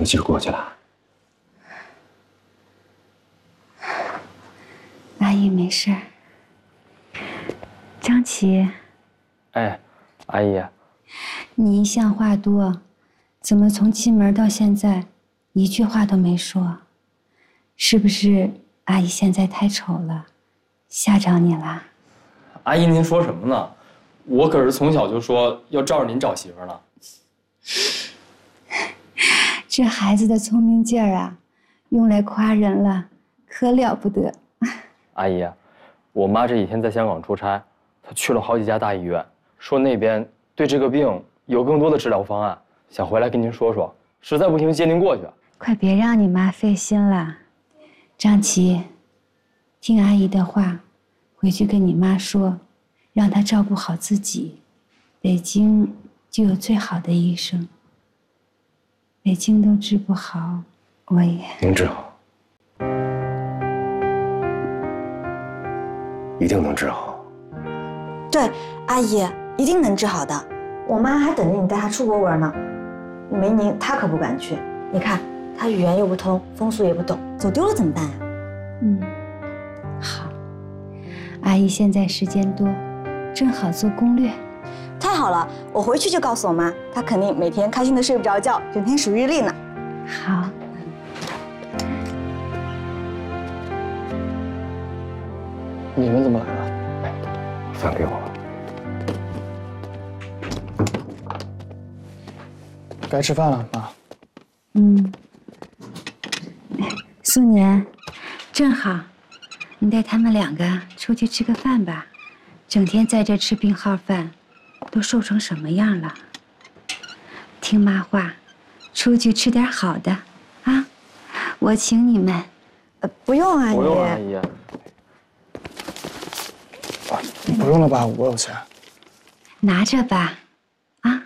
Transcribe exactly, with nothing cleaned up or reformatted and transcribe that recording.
的劲儿过去了。 阿姨没事儿。张琪， 哎，阿姨， 你一向话多，怎么从进门到现在一句话都没说？是不是阿姨现在太丑了，吓着你了？ 阿姨您说什么呢？我可是从小就说要照着您找媳妇呢。 这孩子的聪明劲儿啊，用来夸人了，可了不得。 阿姨，我妈这几天在香港出差，她去了好几家大医院，说那边对这个病有更多的治疗方案，想回来跟您说说。实在不行接您过去。 快别让你妈费心了，张琪，听阿姨的话，回去跟你妈说，让她照顾好自己。北京就有最好的医生，北京都治不好，我也能治好，一定能治好。 对，阿姨一定能治好的。我妈还等着你带她出国玩呢。没您，她可不敢去。你看，她语言又不通，风俗也不懂，走丢了怎么办呀？ 嗯，好。阿姨现在时间多，正好做攻略。 太好了，我回去就告诉我妈，她肯定每天开心的睡不着觉，整天数日历呢。 好。 你们怎么来了？ 饭给我。 该吃饭了，妈。 嗯。素年，正好，你带他们两个出去吃个饭吧，整天在这吃病号饭，都瘦成什么样了？听妈话，出去吃点好的，啊，我请你们。 呃，不用啊， 不用，阿姨。 不用了吧，我有钱。 拿着吧。